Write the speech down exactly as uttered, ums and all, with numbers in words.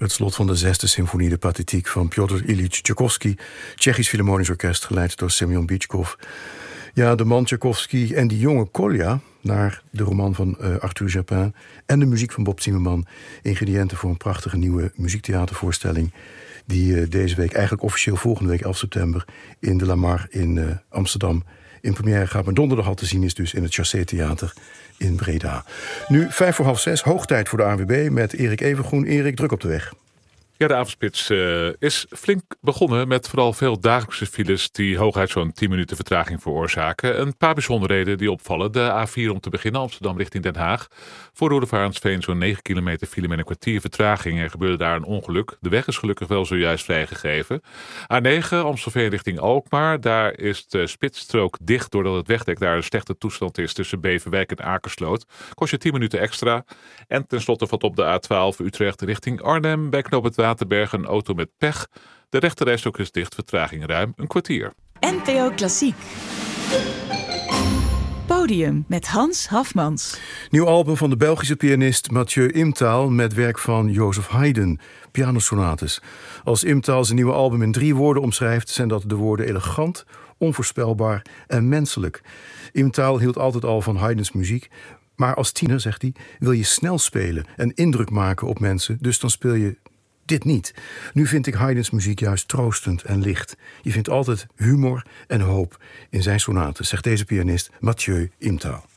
Het slot van de zesde symfonie, de Pathétique van Piotr Ilyich Tchaikovsky. Tsjechisch Philharmonisch Orkest, geleid door Semyon Bychkov. Ja, de man Tchaikovsky en die jonge Kolja, naar de roman van uh, Arthur Japin en de muziek van Bob Zimmerman. Ingrediënten voor een prachtige nieuwe muziektheatervoorstelling die uh, deze week, eigenlijk officieel volgende week elf september... in de Lamar in uh, Amsterdam in première gaat. Maar donderdag al te zien is dus in het Chassé Theater in Breda. Nu vijf voor half zes, hoog tijd voor de A N W B met Erik Evengroen. Erik, druk op de weg. Ja, de avondspits uh, is flink begonnen met vooral veel dagelijkse files die hooguit zo'n tien minuten vertraging veroorzaken. Een paar bijzonderheden die opvallen. De A vier om te beginnen, Amsterdam richting Den Haag. Voor Roedevaartsveen zo'n negen kilometer file met een kwartier vertraging. Er gebeurde daar een ongeluk. De weg is gelukkig wel zojuist vrijgegeven. A negen, Amstelveen richting Alkmaar. Daar is de spitsstrook dicht doordat het wegdek daar een slechte toestand is tussen Beverwijk en Akersloot. Kost je tien minuten extra. En tenslotte valt op de A twaalf Utrecht richting Arnhem. Bij knoop het Waterberg een auto met pech. De rechterrijstrook is dicht, vertraging ruim een kwartier. N P O Klassiek. Podium met Hans Hafmans. Nieuw album van de Belgische pianist Mathieu Imtaal met werk van Joseph Haydn, pianosonates. Als Imtaal zijn nieuwe album in drie woorden omschrijft, zijn dat de woorden elegant, onvoorspelbaar en menselijk. Imtaal hield altijd al van Haydns muziek, maar als tiener, zegt hij, wil je snel spelen en indruk maken op mensen, dus dan speel je dit niet. Nu vind ik Haydns muziek juist troostend en licht. Je vindt altijd humor en hoop in zijn sonaten, zegt deze pianist Mathieu Imtaal.